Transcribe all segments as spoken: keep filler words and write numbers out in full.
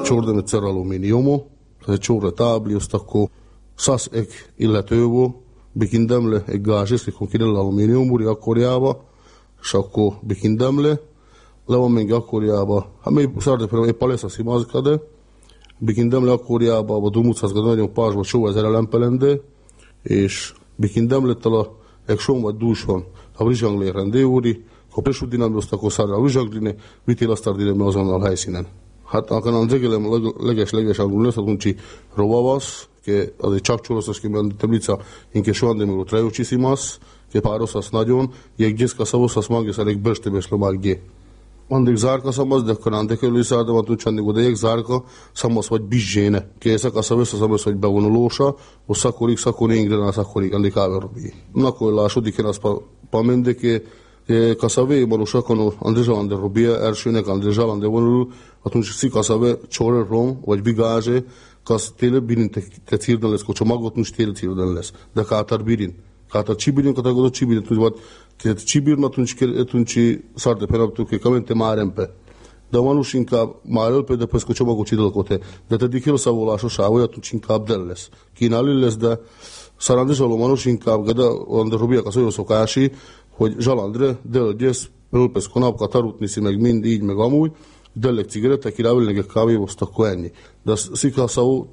čordene cer aluminiumu, se čorre tabli, ostako sas ek illetővo, bikindemle egy gázsisli, kun kirel aluminiumuri akkorjába, és akkor bikindemle, le van még akkorjába, hát még szárde például épp palesza szimazkade, bikindemle akkorjába, a dumucazkade nagyon pásba csó ezer elempelende, és bikindemle tala egy som vagy dúson, a brizsanglé rendéúri, ha presudinamli osztakó szárra a brizsangline, vitél asztárdileme azonnal helyszínen. Hát akkor nem zegelem leges-leges angol lesz, atunci rovavasz, che az csak csoroszos ki ment tablica, inke soan de milo trajučisimas, che parosas nagyon, je gdjeska savosas magis alek brštebeš lomagdje. Andek zárka szamaz, de akkor nem tekelő szárda van tudcsánni godegyek zárka, szamaz vagy bizséne. Készek a szavesz, szamaz vagy bevonulósa, o szakorik, szakorik, ingrenál szakorik, andik áverrobi. Nakor lásodik én azt pamendeke, Kasave Marusakon André Zsalande Robia elsőnek André Zsalande vonul, atunci si Kasave csore rom, vagy bigázse, kasz téle birin te círden lesz, kocsa magot nus téle círden lesz. De kátar birin. Kátar csibirin, katagodott csibirin, tudj vad, tehát csibirn atunci szárde penaptuk, kamente már empe. De manus inkább már ölpe, de peszko csomagot csidalkote. De te dikil szavolásos sávol, atunci inkább del lesz. Kínálil lesz, de Szarandré Zsaló manus inkább, gada André Robia kasz olyan szokási, hogy Zsalandre, dölgyesz, ölpesz konapka, tarutniszi, meg mind így, meg amúgy, döllek cigarettek, irávülnek egy kávévozt, akkor ennyi. De a szikaszau,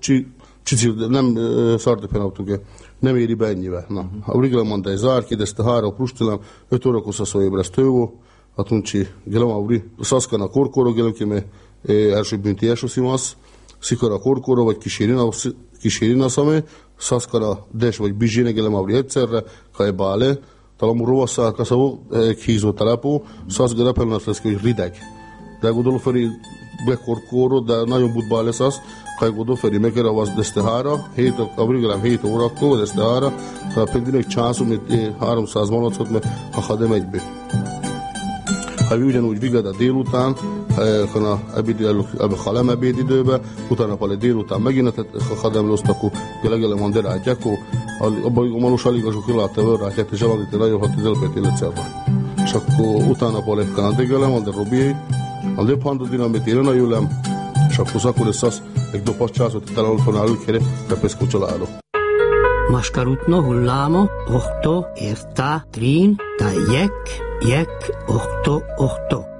nem szartepenautuk, nem éri be ennyivel. Na, a rigele mondta, egy zár, kérdezte hára, prustilám, öt órakor szaszó ébresztővó, a tuncsi, gelem a uri, szaszkana korkóra, gelem ki, mert első bünti első szimasz, szikara korkóra, vagy kísérina szame, szaszkana des, vagy bizséne, gelem a uri egyszerre, kajbále, Talamu rovasszal kaszavó, hízó telepó, száz gerepelnek lesz, hogy rideg. De gondolom feri bekorkóró, de nagyon budbál lesz az, ha gondolom feri megere az desztehára, hét, a vrigelem hét órakor, desztehára, ha pedig egy császom, mint háromszáz malacot, mert ha hadem egybe. Ha ugyanúgy vigad a délután, ha ebben halem ebédidőben, utána pale délután megint, ha hadem lozt, akkor legelem van derátják, abban a manus alig azok kilátta vörrátják, és elandítani nagyon hat előpét életszerben. És akkor utána pale kanadégelem, de robiai, a léphandó dinamit élen a jölem, és akkor szakor ez az, egy dopas császot, talán van állukére, repeszkó családok. Maskarutno hulláma, ohto, értá, trín, tájjek, jek, ohto, ohto.